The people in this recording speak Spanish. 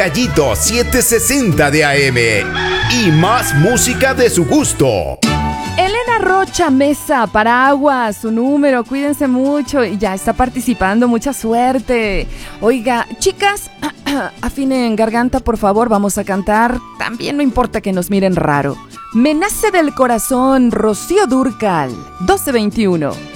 Gallito 760 de AM y más música de su gusto. Elena Rocha Mesa, Paraguas, su número, cuídense mucho y ya está participando, mucha suerte. Oiga, chicas, afinen garganta, por favor, vamos a cantar. También no importa que nos miren raro. Me nace del corazón, Rocío Dúrcal, 1221.